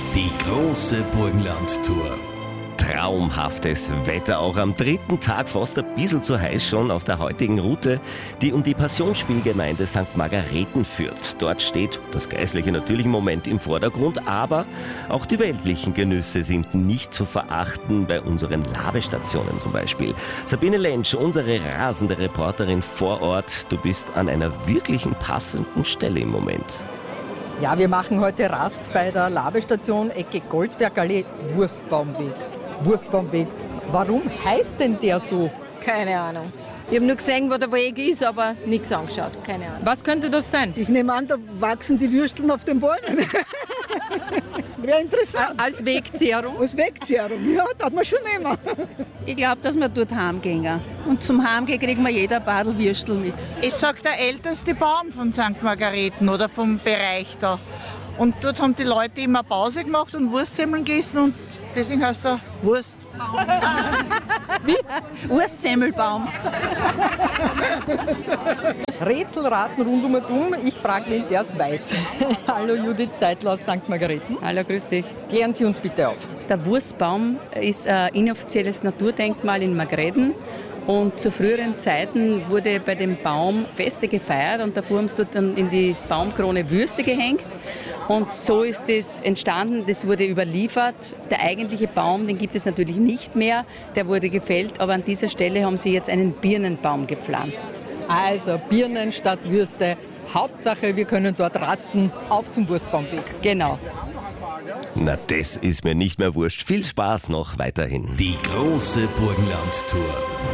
Die große Burgenland-Tour. Traumhaftes Wetter, auch am dritten Tag, fast ein bisschen zu heiß schon auf der heutigen Route, die um die Passionsspielgemeinde St. Margareten führt. Dort steht das Geistliche natürlich im Moment im Vordergrund, aber auch die weltlichen Genüsse sind nicht zu verachten, bei unseren Labestationen zum Beispiel. Sabine Lentsch, unsere rasende Reporterin vor Ort, du bist an einer wirklichen passenden Stelle im Moment. Ja, wir machen heute Rast bei der Labestation Ecke Goldbergallee, Wurstbaumweg. Wurstbaumweg. Warum heißt denn der so? Keine Ahnung. Ich habe nur gesehen, wo der Weg ist, aber nichts angeschaut. Keine Ahnung. Was könnte das sein? Ich nehme an, da wachsen die Würsteln auf den Bäumen. Wäre interessant. Als Wegzehrung? Als Wegzehrung, ja, das man schon nehmen. Ich glaube, dass wir dort heimgehen. Und zum Heimgehen kriegen wir jeder ein Badel Würstel mit. Ich sage, der älteste Baum von St. Margareten oder vom Bereich da. Und dort haben die Leute immer Pause gemacht und Wurstsemmeln gegessen und deswegen heißt er Wurst. Wie? Wurstsemmelbaum. Rätselraten rund um und um. Ich frage wen, der es weiß. Hallo Judith Zeitler aus St. Margareten. Hallo, grüß dich. Klären Sie uns bitte auf. Der Wurstbaum ist ein inoffizielles Naturdenkmal in Margareten. Und zu früheren Zeiten wurde bei dem Baum Feste gefeiert und davor haben sie dort dann in die Baumkrone Würste gehängt. Und so ist das entstanden, das wurde überliefert. Der eigentliche Baum, den gibt es natürlich nicht mehr, der wurde gefällt, aber an dieser Stelle haben sie jetzt einen Birnenbaum gepflanzt. Also Birnen statt Würste. Hauptsache, wir können dort rasten, auf zum Wurstbaumweg. Genau. Na, das ist mir nicht mehr wurscht. Viel Spaß noch weiterhin. Die große Burgenland-Tour.